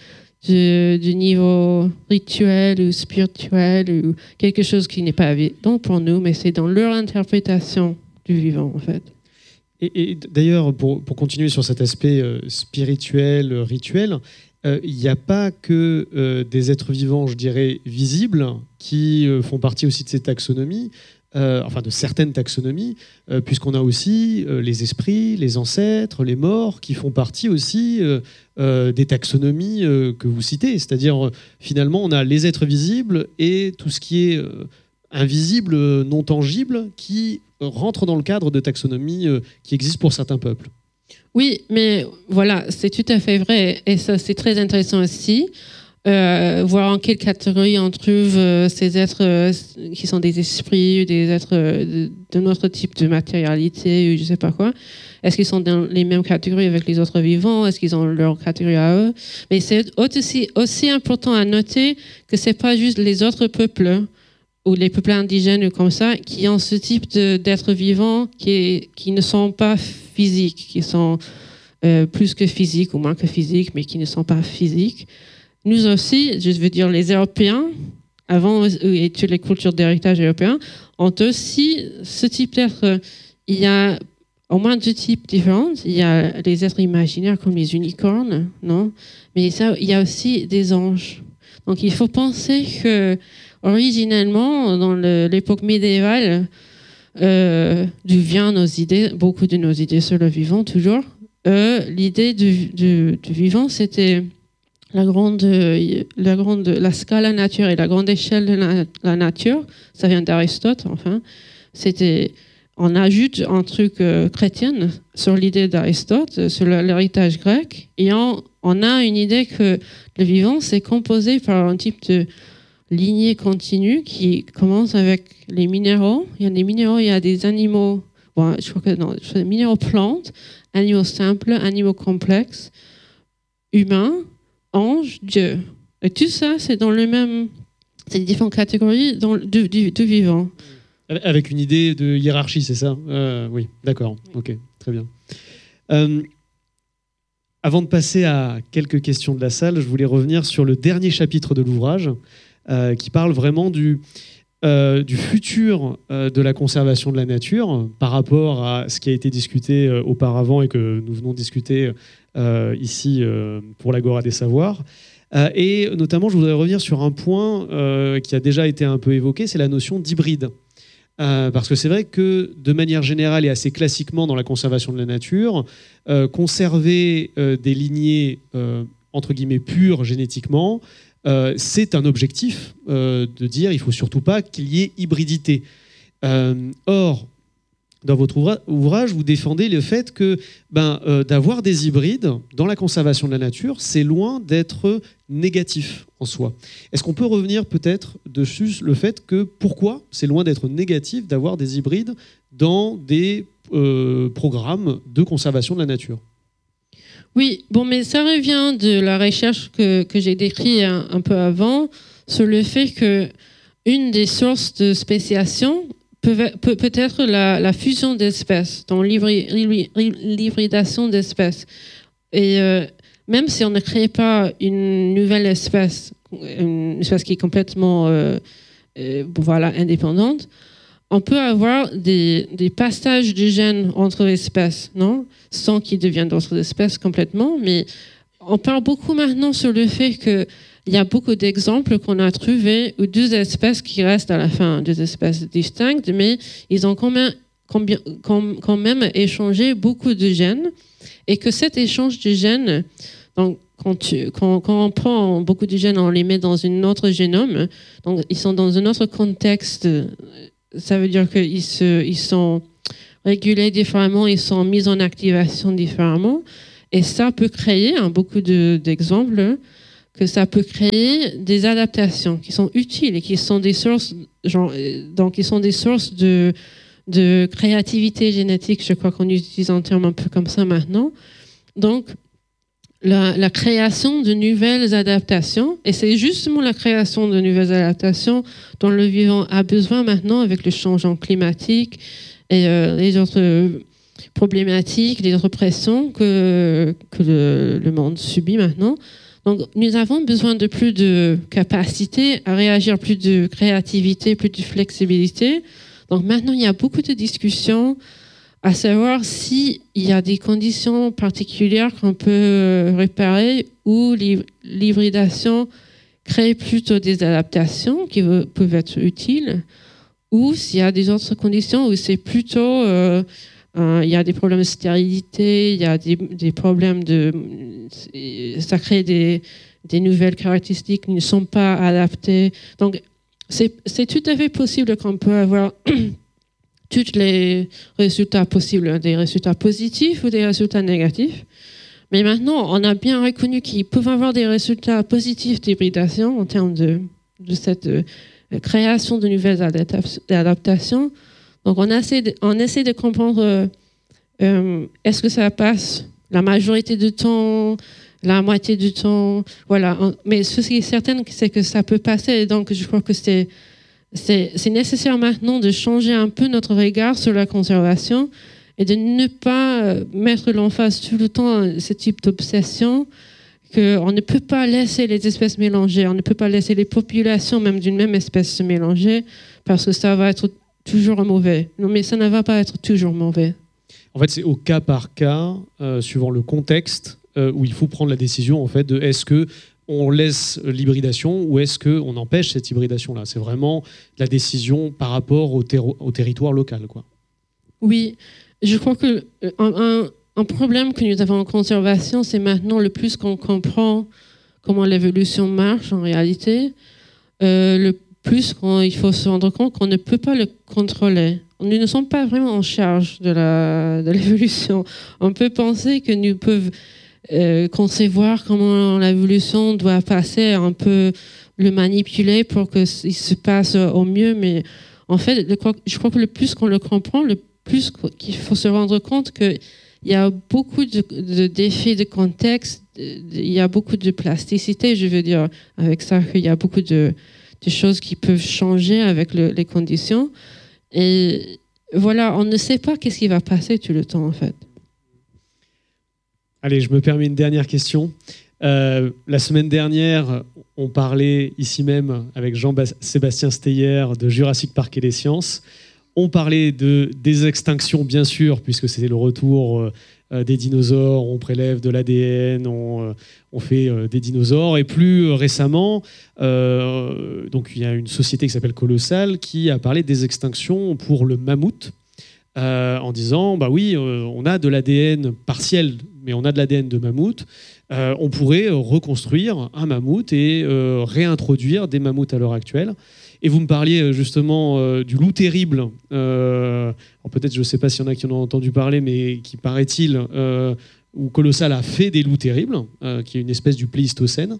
du niveau rituel ou spirituel, ou quelque chose qui n'est pas évident pour nous, mais c'est dans leur interprétation du vivant, en fait. Et d'ailleurs, pour continuer sur cet aspect spirituel, rituel, il n'y a pas que des êtres vivants, je dirais, visibles, qui font partie aussi de ces taxonomies, de certaines taxonomies, puisqu'on a aussi les esprits, les ancêtres, les morts, qui font partie aussi des taxonomies que vous citez. C'est-à-dire, finalement, on a les êtres visibles et tout ce qui est invisible, non tangible, qui rentre dans le cadre de taxonomies qui existent pour certains peuples. Oui, mais voilà, c'est tout à fait vrai. Et ça, c'est très intéressant aussi. Voir en quelle catégorie on trouve ces êtres qui sont des esprits, des êtres de notre type de matérialité, ou je sais pas quoi. Est-ce qu'ils sont dans les mêmes catégories avec les autres vivants? Est-ce qu'ils ont leur catégorie à eux? Mais c'est aussi important à noter que c'est pas juste les autres peuples ou les peuples indigènes ou comme ça qui ont ce type d'êtres vivants qui ne sont pas physiques, qui sont plus que physiques ou moins que physiques, mais qui ne sont pas physiques. Nous aussi, je veux dire les Européens, avant et toutes les cultures d'héritage européen, ont aussi ce type d'être. Il y a au moins 2 types différents. Il y a les êtres imaginaires comme les unicornes, non? Mais il y a aussi des anges. Donc il faut penser que originellement, dans l'époque médiévale, d'où viennent nos idées, beaucoup de nos idées sur le vivant toujours. L'idée du vivant, c'était la scala nature et la grande échelle de la nature. Ça vient d'Aristote, enfin. On ajoute un truc chrétien sur l'idée d'Aristote, sur l'héritage grec, et on a une idée que le vivant, c'est composé par un type de lignée continue qui commence avec les minéraux. Il y a des minéraux, il y a des animaux, je crois que non, des minéraux plantes, animaux simples, animaux complexes, humains, anges, Dieu. Et tout ça, c'est dans c'est différentes catégories du vivant. Avec une idée de hiérarchie, c'est ça? Oui, d'accord. Oui. Ok, très bien. Avant de passer à quelques questions de la salle, je voulais revenir sur le dernier chapitre de l'ouvrage, qui parle vraiment du futur de la conservation de la nature par rapport à ce qui a été discuté auparavant et que nous venons de discuter ici pour l'Agora des Savoirs. Et notamment, je voudrais revenir sur un point qui a déjà été un peu évoqué, c'est la notion d'hybride. Parce que c'est vrai que de manière générale et assez classiquement dans la conservation de la nature, conserver des lignées entre guillemets pures génétiquement, c'est un objectif de dire il ne faut surtout pas qu'il y ait hybridité. Or, dans votre ouvrage, vous défendez le fait que d'avoir des hybrides dans la conservation de la nature, c'est loin d'être négatif en soi. Est-ce qu'on peut revenir peut-être dessus le fait que pourquoi c'est loin d'être négatif d'avoir des hybrides dans des programmes de conservation de la nature? Oui, bon, mais ça revient de la recherche que j'ai décrite un peu avant sur le fait que une des sources de spéciation peut être la fusion d'espèces, donc l'hybridation d'espèces. Et même si on ne crée pas une nouvelle espèce, une espèce qui est complètement indépendante, on peut avoir des passages de gènes entre espèces, non? Sans qu'ils deviennent d'autres espèces complètement, mais on parle beaucoup maintenant sur le fait que il y a beaucoup d'exemples qu'on a trouvés où deux espèces qui restent à la fin, deux espèces distinctes, mais ils ont quand même échangé beaucoup de gènes, et que cet échange de gènes, donc, quand on prend beaucoup de gènes, on les met dans un autre génome, donc ils sont dans un autre contexte, ça veut dire qu'ils sont régulés différemment, ils sont mis en activation différemment, et ça peut créer, beaucoup d'exemples, que ça peut créer des adaptations qui sont utiles et qui sont des sources, donc qui sont des sources de créativité génétique. Je crois qu'on utilise un terme un peu comme ça maintenant. Donc, la création de nouvelles adaptations, et c'est justement la création de nouvelles adaptations dont le vivant a besoin maintenant avec le changement climatique et les autres problématiques, les autres pressions que le monde subit maintenant. Donc, nous avons besoin de plus de capacité à réagir, plus de créativité, plus de flexibilité. Donc, maintenant, il y a beaucoup de discussions à savoir s'il y a des conditions particulières qu'on peut réparer ou l'hybridation crée plutôt des adaptations qui peuvent être utiles, ou s'il y a des autres conditions où c'est plutôt il y a des problèmes de stérilité, il y a des problèmes ça crée des nouvelles caractéristiques qui ne sont pas adaptées. Donc c'est tout à fait possible qu'on peut avoir tous les résultats possibles, des résultats positifs ou des résultats négatifs. Mais maintenant, on a bien reconnu qu'ils peuvent avoir des résultats positifs d'hybridation en termes de cette création de nouvelles adaptations. Donc, on essaie de comprendre est-ce que ça passe la majorité du temps, la moitié du temps, voilà. Mais ce qui est certain, c'est que ça peut passer. Et donc, je crois que c'est nécessaire maintenant de changer un peu notre regard sur la conservation et de ne pas mettre l'emphase tout le temps à ce type d'obsession, qu'on ne peut pas laisser les espèces mélangées, on ne peut pas laisser les populations même d'une même espèce se mélanger, parce que ça va être toujours mauvais. Non, mais ça ne va pas être toujours mauvais. En fait, c'est au cas par cas, suivant le contexte, où il faut prendre la décision en fait, de est-ce que on laisse l'hybridation ou est-ce qu'on empêche cette hybridation-là. C'est vraiment la décision par rapport au territoire local, quoi. Oui, je crois que un problème que nous avons en conservation, c'est maintenant le plus qu'on comprend comment l'évolution marche en réalité, le plus il faut se rendre compte qu'on ne peut pas le contrôler. Nous ne sommes pas vraiment en charge de l'évolution. On peut penser que nous pouvons concevoir comment l'évolution doit passer, un peu le manipuler pour qu'il se passe au mieux, mais en fait, je crois que le plus qu'on le comprend, le plus qu'il faut se rendre compte qu'il y a beaucoup d'effets de contexte, il y a beaucoup de plasticité, je veux dire, avec ça, qu'il y a beaucoup de choses qui peuvent changer avec les conditions. Et voilà, on ne sait pas qu'est-ce qui va passer tout le temps, en fait. Allez, je me permets une dernière question. La semaine dernière, on parlait ici même avec Jean-Sébastien Steyer de Jurassic Park et les sciences. On parlait des extinctions, bien sûr, puisque c'était le retour des dinosaures. On prélève de l'ADN, on fait des dinosaures. Et plus récemment, donc il y a une société qui s'appelle Colossal qui a parlé des extinctions pour le mammouth. En disant, bah oui, on a de l'ADN partiel, mais on a de l'ADN de mammouth. On pourrait reconstruire un mammouth et réintroduire des mammouths à l'heure actuelle. Et vous me parliez justement du loup terrible. Alors peut-être, je ne sais pas s'il y en a qui en ont entendu parler, mais qui paraît-il, où Colossal a fait des loups terribles, qui est une espèce du Pléistocène.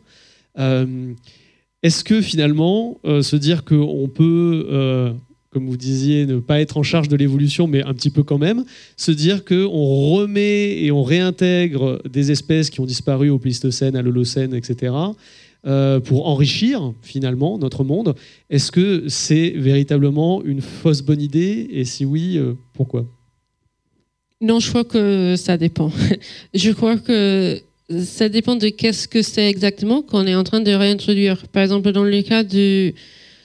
Est-ce que finalement, se dire qu'on peut... comme vous disiez, ne pas être en charge de l'évolution, mais un petit peu quand même, se dire qu'on remet et on réintègre des espèces qui ont disparu au Pléistocène, à l'Holocène, etc., pour enrichir finalement notre monde. Est-ce que c'est véritablement une fausse bonne idée? Et si oui, pourquoi? Non, je crois que ça dépend. Je crois que ça dépend de qu'est-ce que c'est exactement qu'on est en train de réintroduire. Par exemple, dans le cas le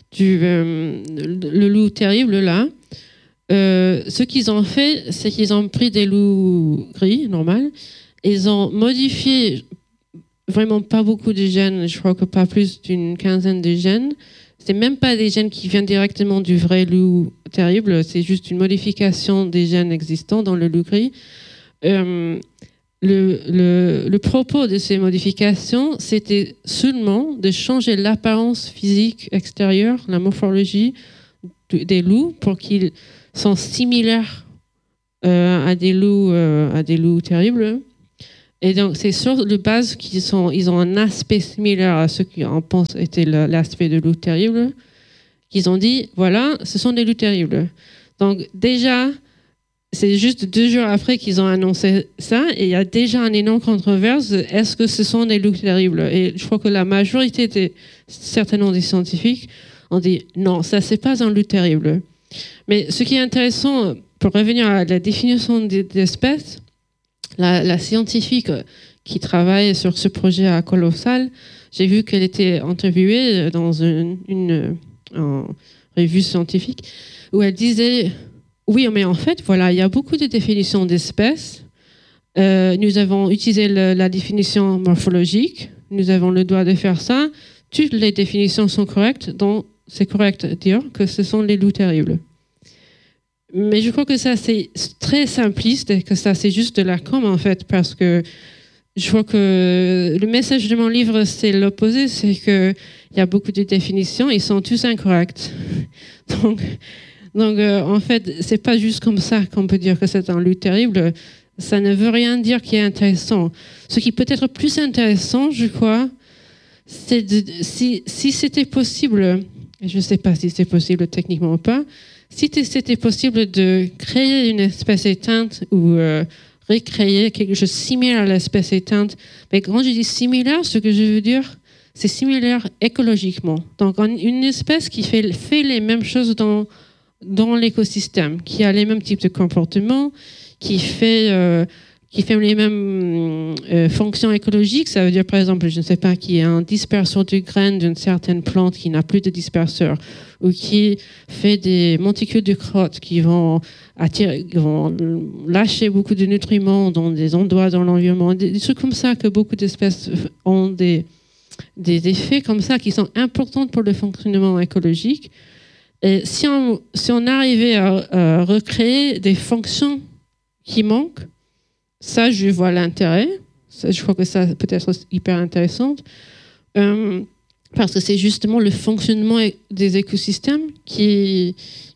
loup terrible, là, ce qu'ils ont fait, c'est qu'ils ont pris des loups gris, normal, et ils ont modifié vraiment pas beaucoup de gènes, je crois que pas plus d'une quinzaine de gènes. C'est même pas des gènes qui viennent directement du vrai loup terrible, c'est juste une modification des gènes existants dans le loup gris. Le propos de ces modifications, c'était seulement de changer l'apparence physique extérieure, la morphologie des loups pour qu'ils soient similaires à des loups terribles. Et donc, c'est sur la base qu'ils ont un aspect similaire à ce qu'on pense était l'aspect de loup terrible, qu'ils ont dit, voilà, ce sont des loups terribles. Donc, déjà, c'est juste 2 jours après qu'ils ont annoncé ça, et il y a déjà un énorme controverse. Est-ce que ce sont des loups terribles? Et je crois que la majorité, certainement des scientifiques, ont dit, non, ça, c'est pas un loup terrible. Mais ce qui est intéressant, pour revenir à la définition d'espèce, la scientifique qui travaille sur ce projet à Colossal, j'ai vu qu'elle était interviewée dans une revue scientifique où elle disait, oui, mais en fait, voilà, il y a beaucoup de définitions d'espèces. Nous avons utilisé la définition morphologique. Nous avons le droit de faire ça. Toutes les définitions sont correctes, donc c'est correct de dire que ce sont les loups terribles. Mais je crois que ça, c'est très simpliste et que ça, c'est juste de la com, en fait, parce que je crois que le message de mon livre, c'est l'opposé, c'est qu'il y a beaucoup de définitions, ils sont tous incorrects. Donc en fait, c'est pas juste comme ça qu'on peut dire que c'est un loup terrible. Ça ne veut rien dire qui est intéressant. Ce qui peut être plus intéressant, je crois, c'est si c'était possible, et je ne sais pas si c'est possible techniquement ou pas, si c'était possible de créer une espèce éteinte ou recréer quelque chose de similaire à l'espèce éteinte, mais quand je dis similaire, ce que je veux dire, c'est similaire écologiquement. Donc une espèce qui fait les mêmes choses dans l'écosystème, qui a les mêmes types de comportements, qui fait les mêmes fonctions écologiques. Ça veut dire, par exemple, je ne sais pas, qui est un disperseur de graines d'une certaine plante qui n'a plus de disperseur, ou qui fait des monticules de crottes qui vont lâcher beaucoup de nutriments dans des endroits dans l'environnement. Des trucs comme ça que beaucoup d'espèces ont des effets comme ça qui sont importants pour le fonctionnement écologique. Et si on arrivait à recréer des fonctions qui manquent, ça, je vois l'intérêt. Ça, je crois que ça peut être hyper intéressant. Parce que c'est justement le fonctionnement des écosystèmes qui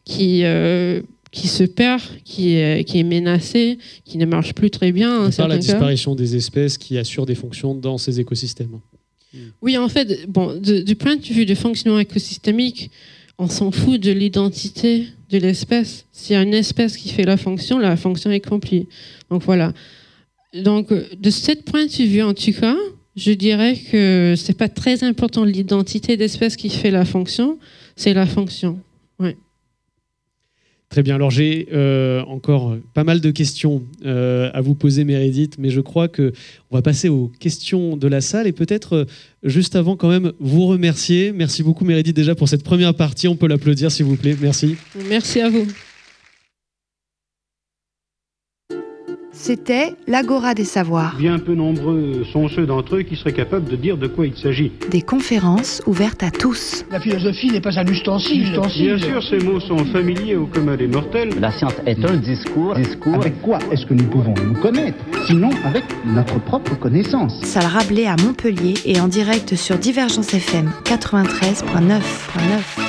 se perd, qui est menacé, qui ne marche plus très bien. Par la disparition des espèces qui assurent des fonctions dans ces écosystèmes. Oui, en fait, bon, du point de vue du fonctionnement écosystémique, on s'en fout de l'identité de l'espèce. S'il y a une espèce qui fait la fonction est accomplie. Donc voilà. Donc de ce point de vue, en tout cas, je dirais que c'est pas très important l'identité d'espèce qui fait la fonction, c'est la fonction. Ouais. Très bien. Alors j'ai encore pas mal de questions à vous poser, Meredith, mais je crois que on va passer aux questions de la salle et peut-être juste avant quand même vous remercier. Merci beaucoup, Meredith, déjà pour cette première partie. On peut l'applaudir, s'il vous plaît. Merci. Merci à vous. C'était l'Agora des Savoirs. Bien peu nombreux sont ceux d'entre eux qui seraient capables de dire de quoi il s'agit. Des conférences ouvertes à tous. La philosophie n'est pas un ustensile. Bien sûr, ces mots sont familiers au commun des mortels. La science est un discours. Avec quoi est-ce que nous pouvons nous connaître? Sinon avec notre propre connaissance. Salle Rabelais à Montpellier et en direct sur Divergence FM 93.9.